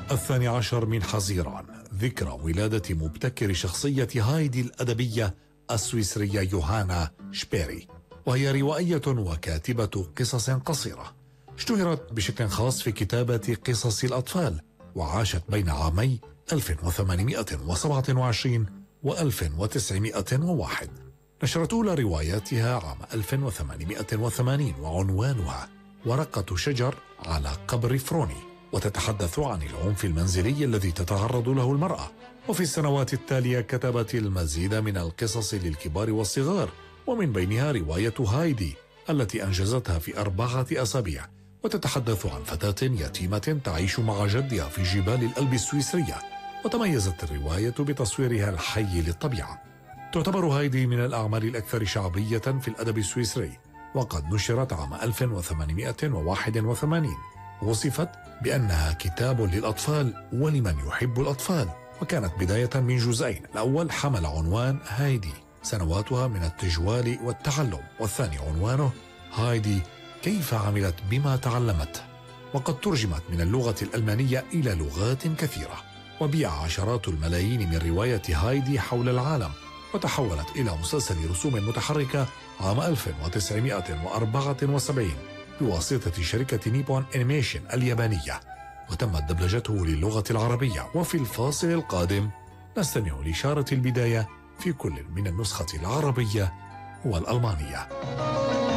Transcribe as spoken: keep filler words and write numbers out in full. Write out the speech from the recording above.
الثاني عشر من حزيران، ذكرى ولادة مبتكر شخصية هايدي الأدبية السويسرية يوهانا شبيري، وهي روائية وكاتبة قصص قصيرة اشتهرت بشكل خاص في كتابة قصص الأطفال، وعاشت بين عامي ألف وثمانمائة وسبعة وعشرين و ألف وتسعمائة وواحد. نشرت أولى رواياتها عام ألف وثمانمائة وثمانين وعنوانها ورقة شجر على قبر فروني، وتتحدث عن العنف المنزلي الذي تتعرض له المرأة. وفي السنوات التالية كتبت المزيد من القصص للكبار والصغار، ومن بينها رواية هايدي التي أنجزتها في أربعة أسابيع، وتتحدث عن فتاة يتيمة تعيش مع جدها في جبال الألب السويسرية، وتميزت الرواية بتصويرها الحي للطبيعة. تعتبر هايدي من الأعمال الأكثر شعبية في الأدب السويسري، وقد نشرت عام ألف وثمانمائة وواحد وثمانين، وصفت بأنها كتاب للأطفال ولمن يحب الأطفال، وكانت بداية من جزئين. الأول حمل عنوان هايدي سنواتها من التجوال والتعلم، والثاني عنوانه هايدي كيف عملت بما تعلمته، وقد ترجمت من اللغة الألمانية إلى لغات كثيرة، وبيع عشرات الملايين من رواية هايدي حول العالم، وتحولت إلى مسلسل رسوم متحركة عام ألف وتسعمائة وأربعة وسبعين بواسطة شركة نيبون أنيميشن اليابانية، وتمت دبلجته للغة العربية. وفي الفاصل القادم نستمع لإشارة البداية في كل من النسخة العربية والألمانية.